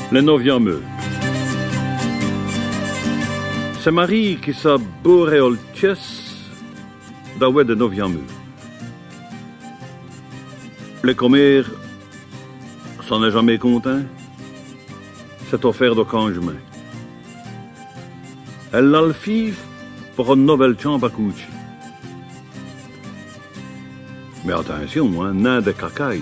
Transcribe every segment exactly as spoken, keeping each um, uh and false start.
Le neuvième meu. C'est Marie qui sa boréolches d'aoué de neuvième meu. Le commère s'en est jamais content. C'est offert de congement. Elle l'a le fif pour une nouvelle chambre à coucher. Mais attention, hein, n'a de cacaille.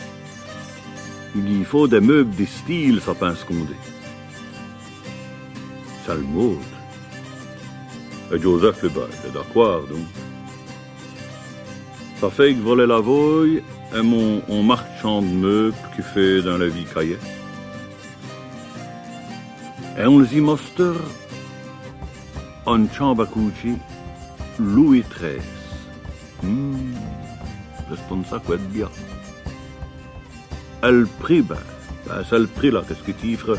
Il faut des meubles de style, ça pense qu'on dit. C'est le mode. Et Joseph est d'accord, donc. Ça fait que voler la voie et mon on marchand de meubles qui fait dans la vie cahier. Et on les y montre en chambre à coucher Louis treize. Hmm, c'est ça quoi de bien. Le prix, ben, ben c'est le prix là, qu'est-ce que tu y ferais?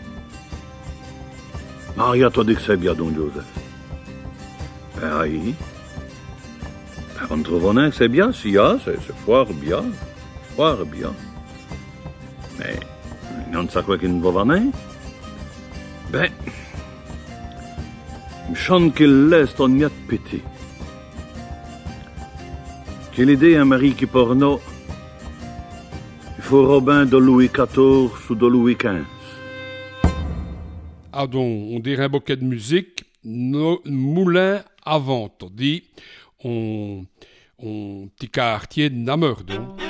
Maria t'a dit que c'est bien, don Joseph. Ben oui. Ben, on trouve que c'est bien, si ya, c'est fort bien, fort bien. Mais, on ne sait quoi qu'il ne va venir. Ben, je chante qu'il laisse ton miette péter. Quelle idée un mari qui porno. Il faut Robin de Louis quatorze ou de Louis quinze. Ah donc, on dirait un bouquet de musique, no, moulin à vent, on dit, on, on petit quartier de Namur, donc.